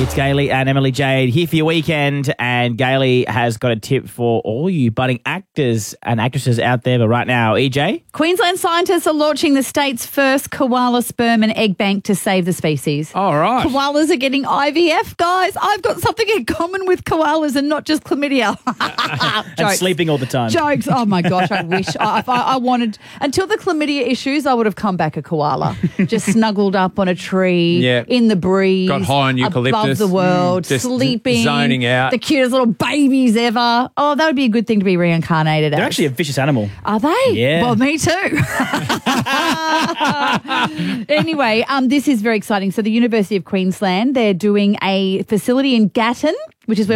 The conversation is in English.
It's Gailey and Emily Jade here for your weekend, and Gailey has got a tip for all you budding actors and actresses out there. But right now, EJ? Queensland scientists are launching the state's first koala sperm and egg bank to save the species. All right. Koalas are getting IVF, guys. I've got something in common with koalas and not just chlamydia. And Jokes. sleeping all the time. Jokes. Oh, my gosh. I wish. If I wanted, until the chlamydia issues, I would have come back a koala. Just snuggled up on a tree, Yeah. in the breeze. Got high on eucalyptus. Above the world, Just sleeping. zoning out. The cutest little babies ever. Oh, that would be a good thing to be reincarnated as. They're actually a vicious animal. Are they? Yeah. Well, me too. Anyway, this is very exciting. So the University of Queensland, they're doing a facility in Gatton, which is where